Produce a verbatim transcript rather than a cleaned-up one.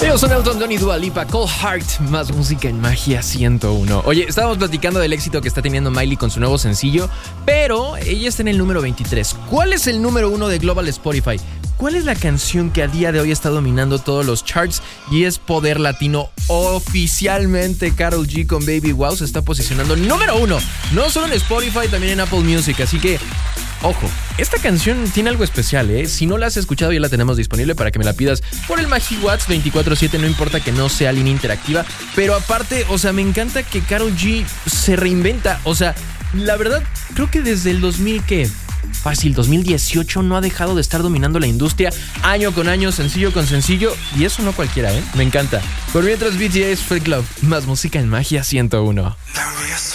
Ellos son Elton John y Dua Lipa, Cold Heart, más música en Magia ciento uno. Oye, estábamos platicando del éxito que está teniendo Miley con su nuevo sencillo, pero ella está en el número veintitrés. ¿Cuál es el número uno de Global Spotify? ¿Cuál es la canción que a día de hoy está dominando todos los charts y es poder latino? Oficialmente Karol G con Baby Wow se está posicionando número uno, no solo en Spotify, también en Apple Music, así que ojo, esta canción tiene algo especial, ¿eh? Si no la has escuchado, ya la tenemos disponible para que me la pidas por el MagiWatts veinticuatro siete, no importa que no sea línea interactiva. Pero aparte, o sea, me encanta que Karol G se reinventa. O sea, la verdad, creo que desde el dos mil, ¿qué? Fácil, dos mil dieciocho no ha dejado de estar dominando la industria año con año, sencillo con sencillo. Y eso no cualquiera, ¿eh? Me encanta. Por mientras, B T S, Fake Love, más música en Magia ciento uno.